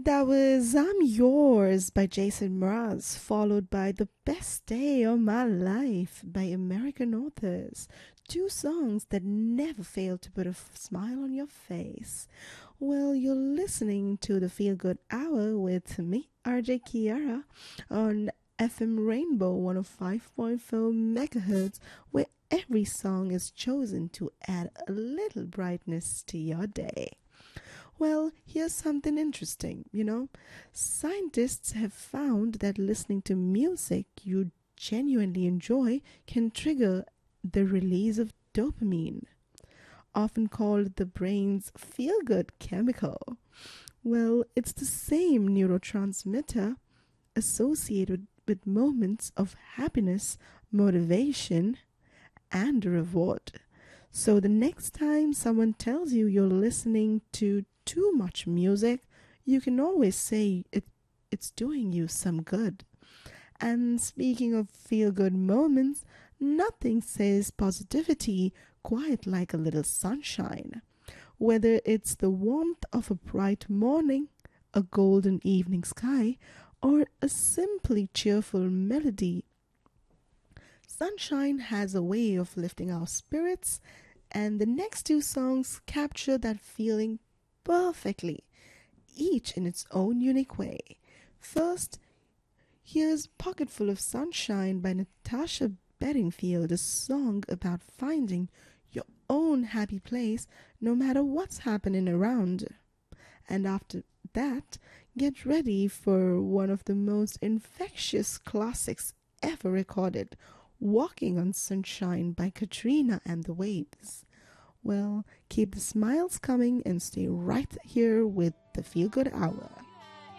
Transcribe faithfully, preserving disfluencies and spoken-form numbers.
That was I'm Yours by Jason Mraz, followed by The Best Day of My Life by American Authors. Two songs that never fail to put a f- smile on your face. Well, you're listening to the Feel Good Hour with me, R J Kiara, on F M Rainbow one oh five point four megahertz, where every song is chosen to add a little brightness to your day. Well, here's something interesting, you know. Scientists have found that listening to music you genuinely enjoy can trigger the release of dopamine, often called the brain's feel good chemical. Well, it's the same neurotransmitter associated with moments of happiness, motivation, and reward. So the next time someone tells you you're listening to too much music, you can always say it, it's doing you some good. And speaking of feel good moments, nothing says positivity quite like a little sunshine. Whether it's the warmth of a bright morning, a golden evening sky, or a simply cheerful melody, sunshine has a way of lifting our spirits, and the next two songs capture that feeling perfectly, each in its own unique way. First, here's Pocketful of Sunshine by Natasha Bedingfield, a song about finding your own happy place no matter what's happening around. And after that, get ready for one of the most infectious classics ever recorded, Walking on Sunshine by Katrina and the Waves. Well, keep the smiles coming and stay right here with the Feel Good Hour.